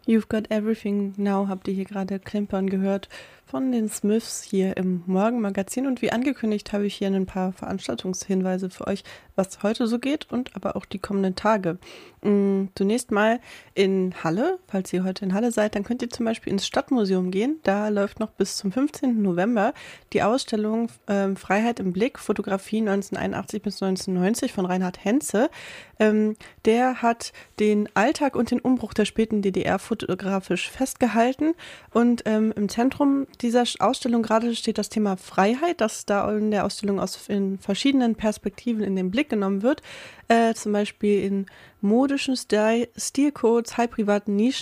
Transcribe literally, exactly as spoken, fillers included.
You've Got Everything Now habt ihr hier gerade klimpern gehört von den Smiths hier im Morgenmagazin. Und wie angekündigt habe ich hier ein paar Veranstaltungshinweise für euch, was heute so geht und aber auch die kommenden Tage. Mm, Zunächst mal in Halle. Falls ihr heute in Halle seid, dann könnt ihr zum Beispiel ins Stadtmuseum gehen. Da läuft noch bis zum fünfzehnten November die Ausstellung ähm, Freiheit im Blick, Fotografie neunzehnhunderteinundachtzig bis neunzehnhundertneunzig von Reinhard Henze. Ähm, der hat den Alltag und den Umbruch der späten D D R fotografisch festgehalten. Und ähm, im Zentrum dieser Ausstellung gerade steht das Thema Freiheit, das da in der Ausstellung aus in verschiedenen Perspektiven in den Blick genommen wird. Äh, zum Beispiel in modischen Stil- Stilcodes, halbprivaten Nischen